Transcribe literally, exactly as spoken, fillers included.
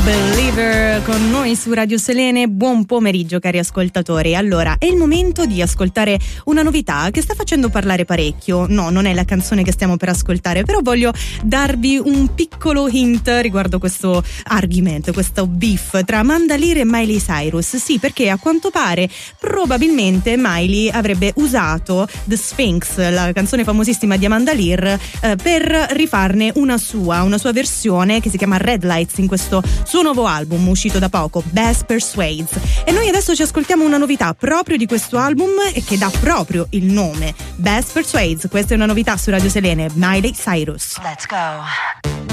Believer con noi su Radio Selene. Buon pomeriggio cari ascoltatori. Allora, è il momento di ascoltare una novità che sta facendo parlare parecchio. No, non è la canzone che stiamo per ascoltare, però voglio darvi un piccolo hint riguardo questo argomento, questo beef tra Amanda Lear e Miley Cyrus. Sì, perché a quanto pare probabilmente Miley avrebbe usato The Sphinx, la canzone famosissima di Amanda Lear, eh, per rifarne una sua, una sua versione che si chiama Red Lights in questo suo nuovo album uscito da poco, Best Persuades. E noi adesso ci ascoltiamo una novità proprio di questo album e che dà proprio il nome, Best Persuades. Questa è una novità su Radio Selene, Miley Cyrus. Let's go.